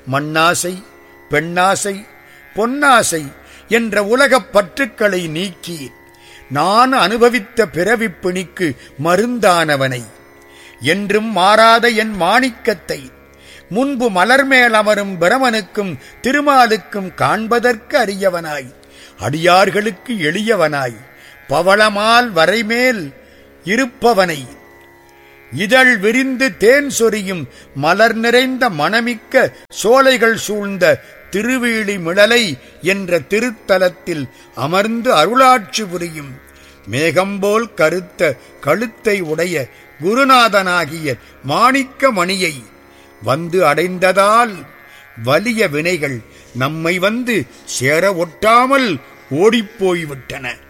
மண்ணாசை, பெண்ணாசை, பொன்னாசை என்ற உலகப் பற்றுக்களை நீக்கி நான் அனுபவித்த பிறவிப் பிணிக்கு மருந்தானவனை, என்றும் மாறாத என் மாணிக்கத்தை முன்பு மலர்மேல் அமரும் பிரமனுக்கும் திருமாலுக்கும் காண்பதற்கு அரியவனாய், அடியார்களுக்கு எளியவனாய், பவளமால் வரைமேல் இருப்பவனை, இதழ் விரிந்து தேன் சொரியும் மலர் நிறைந்த மணமிக்க சோலைகள் சூழ்ந்த திருவேலி மிளலை என்ற திருத்தலத்தில் அமர்ந்து அருளாட்சி புரியும் மேகம்போல் கருத்த கழுத்தை உடைய குருநாதனாகிய மாணிக்க மணியை வந்து அடைந்ததால் வலிய வினைகள் நம்மை வந்து சேர ஒட்டாமல் ஓடிப்போய்விட்டன.